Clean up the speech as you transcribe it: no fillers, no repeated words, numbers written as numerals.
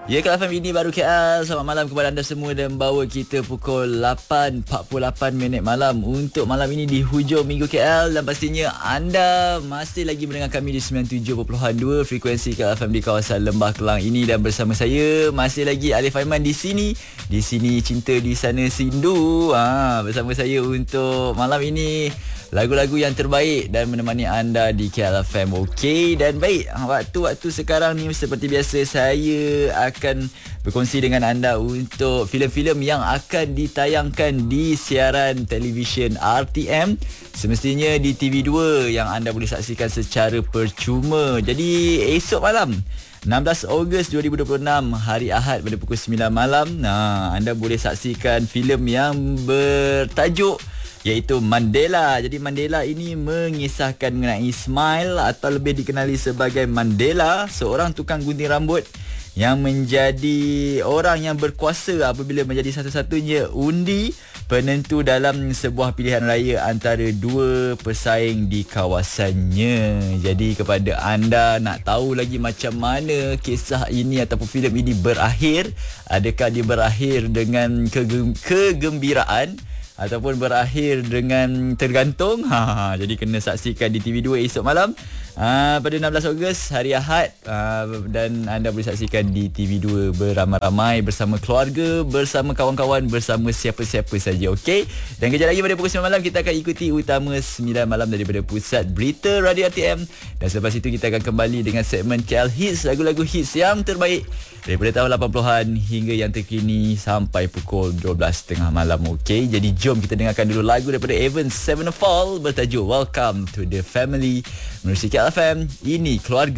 Ya, KLFM ini baru KL. Selamat malam kepada anda semua dan bawa kita pukul 8.48 malam untuk malam ini di hujung minggu KL. Dan pastinya anda masih lagi mendengar kami di 97.2 frekuensi KLFM di kawasan Lembah Kelang ini. Dan bersama saya masih lagi Alif Aiman di sini. Di sini cinta, di sana sindu. Bersama saya untuk malam ini lagu-lagu yang terbaik dan menemani anda di KLFM. Okey, dan baik, waktu-waktu sekarang ni seperti biasa saya akan berkongsi dengan anda untuk filem-filem yang akan ditayangkan di siaran televisyen RTM, semestinya di TV2 yang anda boleh saksikan secara percuma. Jadi esok malam 16 Ogos 2026 hari Ahad pada pukul 9 malam, anda boleh saksikan filem yang bertajuk iaitu Mandela. Jadi Mandela ini mengisahkan mengenai Ismail atau lebih dikenali sebagai Mandela, seorang tukang gunting rambut yang menjadi orang yang berkuasa apabila menjadi satu-satunya undi penentu dalam sebuah pilihan raya antara dua pesaing di kawasannya. Jadi kepada anda nak tahu lagi macam mana kisah ini ataupun filem ini berakhir, adakah dia berakhir dengan kegembiraan ataupun berakhir dengan tergantung, jadi kena saksikan di TV2 esok malam pada 16 Ogos hari Ahad, dan anda boleh saksikan di TV2 beramai-ramai bersama keluarga, bersama kawan-kawan, bersama siapa-siapa saja. Okey, dan kejap lagi pada pukul 9 malam kita akan ikuti utama 9 malam daripada Pusat Berita Radio RTM, dan selepas itu kita akan kembali dengan segmen KL Hits, lagu-lagu hits yang terbaik daripada tahun 80-an hingga yang terkini sampai pukul 12.30 malam. Okey, jadi jom kita dengarkan dulu lagu daripada Avenged Sevenfold bertajuk Welcome to the Family. Menerusi KLFM, ini keluarga.